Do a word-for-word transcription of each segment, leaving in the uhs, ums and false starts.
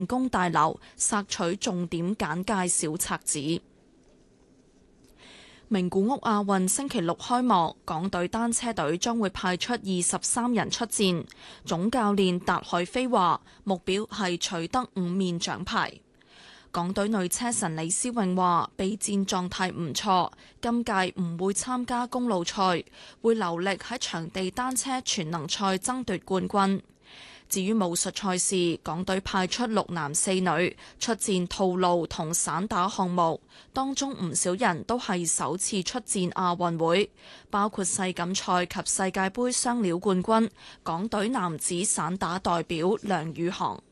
宮大樓索取重點簡介小冊子。名古屋亞運星期六開幕，港隊單車隊將會派出二十三人出戰。總教練達海飛話，目標係取得五面獎牌。港隊女車神李思穎話，備戰狀態唔錯，今屆唔會參加公路賽，會留力喺場地單車全能賽爭奪冠軍。至於武術賽事，港隊派出六男四女出戰套路同散打項目，當中唔少人都係首次出戰亞運會，包括世錦賽及世界盃雙料冠軍港隊男子散打代表梁宇航。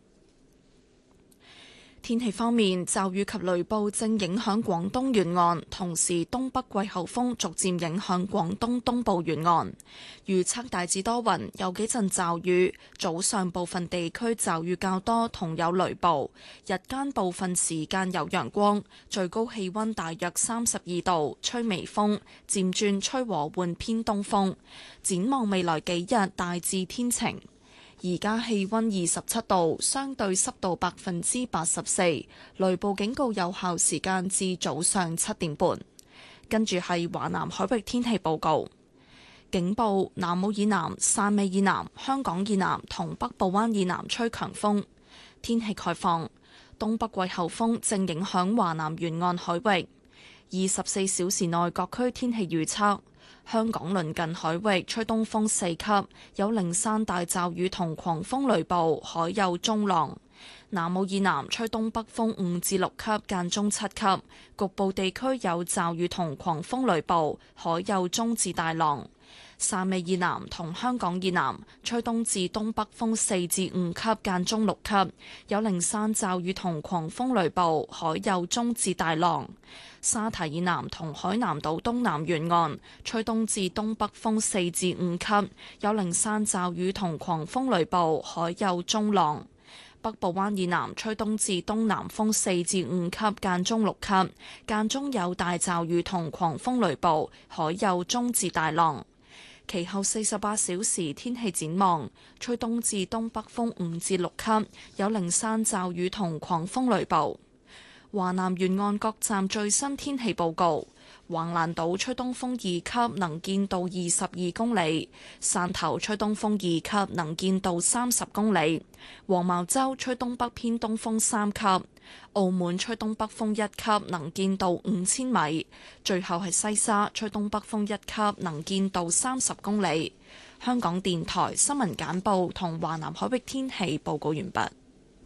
天氣方面，驟雨及雷暴正影響廣東沿岸，同時東北季候風逐漸影響廣東東部沿岸。預測大致多雲，有幾陣驟雨，早上部分地區驟雨較多，同有雷暴。日間部分時間有陽光，最高氣溫大約三十二度，吹微風，漸轉吹和緩偏東風。展望未來幾日，大致天晴。而家氣溫二十七度，相對濕度百分之八十四，雷暴警告有效時間至早上七點半。跟住係華南海域天氣報告，警報：南澳以南、汕尾以南、香港以南同北部灣以南吹強風。天氣概況：東北季候風正影響華南沿岸海域。二十四小時內各區天氣預測。香港鄰近海域吹東風四級，有零散大驟雨同狂風雷暴，海有中浪。南澳以南吹東北風五至六級，間中七級，局部地區有驟雨同狂風雷暴，海有中至大浪。汕尾以南同香港以南吹東至東北風四至五級，間中六級，有零散驟雨同狂風雷暴，海有中至大浪。沙堤以南同海南島東南沿岸吹東至東北風四至五級，有零散驟雨同狂風雷暴，海有中浪。北部灣以南吹東至東南風四至五級，間中六級，間中有大驟雨同狂風雷暴，海有中至大浪。其後四十八小時天氣展望，吹東至東北風五至六級，有零散驟雨同狂風雷暴。華南沿岸各站最新天氣報告：橫瀾島吹東風二級，能見度二十二公里；汕頭吹東風二級，能見度三十公里；黃茅洲吹東北偏東風三級；澳門吹東北風一級，能見度五千米；最後係西沙吹東北風一級，能見度三十公里。香港電台新聞簡報同華南海域天氣報告完畢。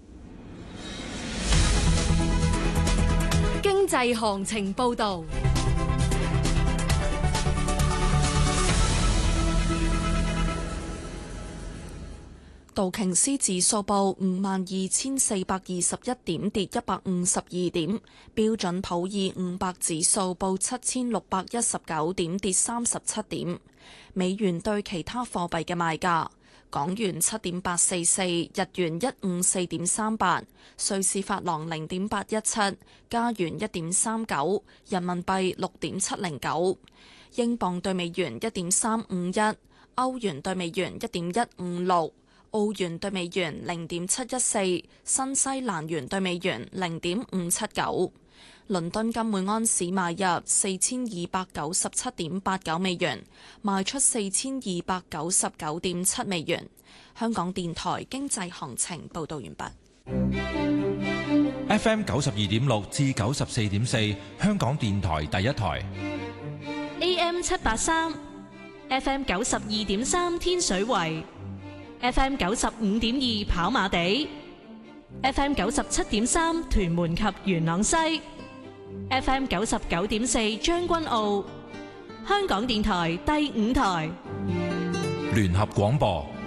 經濟行情報導。 道瓊斯指數報五萬二千四百二十一點，跌一百五十二點。標準普爾五百指數報七千六百一十九點，跌三十七點。美元對其他貨幣嘅賣價：港元七點八四四，日元一五四點三八，瑞士法郎零點八一七，加元一點三九，人民幣六點七零九，英鎊對美元一點三五一，歐元對美元一點一五六。澳元對美元零點七一四，新西蘭元對美元零點五七九。倫敦金每安士買入四千二百九十七點八九美元，賣出四千二百九十九點七美元。香港電台經濟行情報道完畢。 F M 九十二點六至九十四點四，香港電台第一台。 A M 七八三，F M 九十二點三天水圍。F M 九十五點二跑馬地，F M 九十七點三屯門及元朗西，F M 九十九點四將軍澳。香港電台第五台聯合廣播。